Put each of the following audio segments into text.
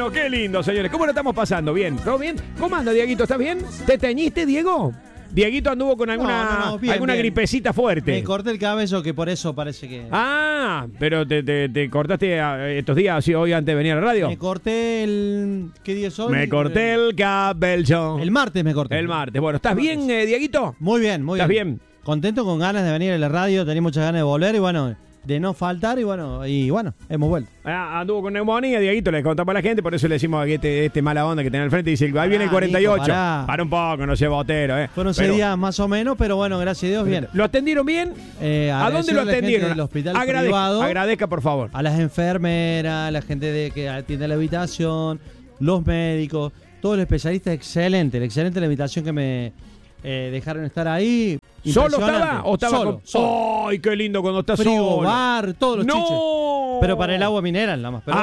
Bueno, qué lindo, señores. ¿Cómo lo estamos pasando? ¿Bien? ¿Todo bien? ¿Cómo anda, Dieguito? ¿Estás bien? ¿Te teñiste, Diego? Dieguito anduvo con alguna, bien, alguna bien. gripecita fuerte. Me corté el cabello, que por eso parece que... Ah, pero te cortaste estos días, así hoy antes de venir a la radio. Me corté el... ¿Qué día es hoy? Me corté el cabello. El martes me corté. El martes. Bueno, ¿estás bien, Dieguito? Muy bien, muy ¿Estás bien. bien? Contento, con ganas de venir a la radio, tenía muchas ganas de volver y bueno, de no faltar y bueno, hemos vuelto. Anduvo con neumonía, Dieguito, le contamos a la gente, por eso le decimos a este mala onda que tiene al frente, dice, ahí viene el 48. Nico, para un poco, no sea botero, Fueron 6 días más o menos, pero bueno, gracias a Dios, bien. ¿Lo atendieron bien? ¿A dónde lo atendieron? El hospital privado. Agradezca, por favor. A las enfermeras, a la gente que atiende la habitación, los médicos, todos los especialistas, excelente la invitación que me dejaron estar ahí. ¿Solo estaba o estaba solo? ¡Ay, qué lindo cuando estás Frigo, solo! bar, todos los chiches. Pero para el agua mineral, nada más. Pero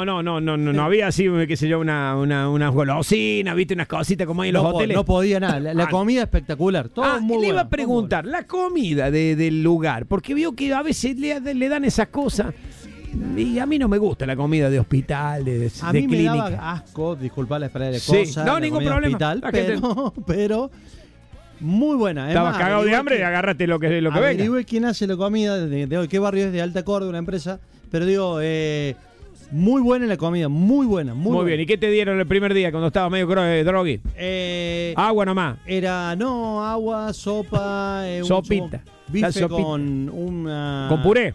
No había así, qué sé yo, una golosina, viste, unas cositas como hay en los hoteles. No podía nada, la comida espectacular, todo muy le bueno. iba a preguntar, la comida del lugar, porque veo que a veces le dan esas cosas. Y a mí no me gusta la comida de hospital, de a mí clínica. me daba asco, disculpa la espera de Sí, cosas. no, ningún problema. Hospital, pero muy buena. Estabas cagado de hambre y agarraste lo que venga. Averigüe quién hace la comida, de qué barrio es, de Alta Córdoba, una empresa. Pero digo, muy buena la comida, muy buena. Muy bien. ¿Y qué te dieron el primer día cuando estabas medio drogui? Agua nomás. Era, agua, sopa. Sopita. Bife con una... ¿Con puré?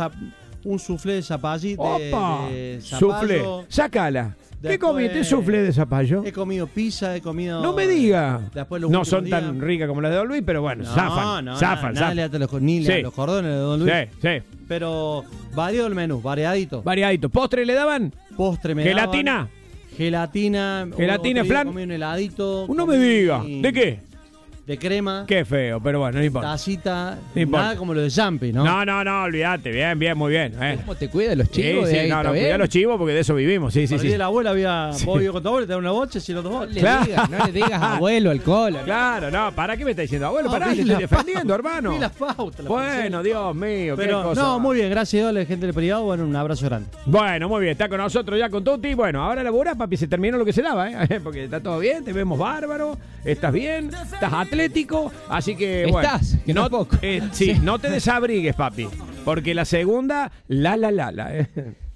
Un soufflé de zapallo. ¡Opa! De Soufflé. Sácala. ¿Qué comiste? ¿Soufflé de zapallo? He comido pizza, he comido... No me diga. No son días. tan ricas como las de Don Luis, pero bueno, zafan. Nada le ata los cordones de Don Luis. Sí. Pero variado el menú, variadito. ¿Postre le daban? Postre me ¿Gelatina? Gelatina, flan. Comí un heladito. No me diga. ¿De qué? De crema. Qué feo, pero bueno, no importa. Tacita, no importa. nada como lo de Jumpy, ¿no? No, olvídate. Bien, muy bien. ¿Cómo te cuidas los chivos? Sí, cuida los chivos porque de eso vivimos. Sí. La abuela había... Vos ibas con tu abuela, te da una bocha, si no dos bochas. No le digas abuelo alcohol. Claro, ¿para qué me está diciendo abuelo? Pará, te estoy defendiendo, hermano. Vi las pautas. Bueno, Dios mío, pero, qué cosa. No, muy bien, gracias a la gente del privado. Bueno, un abrazo grande. Bueno, muy bien, está con nosotros ya con Tuti. Bueno, ahora laburá, papi, se terminó lo que se daba, porque está todo bien, te vemos bárbaro, estás bien, estás atlético. Así que, bueno. ¿Estás? Que no poco. Sí, no te desabrigues, papi. Porque la segunda, la.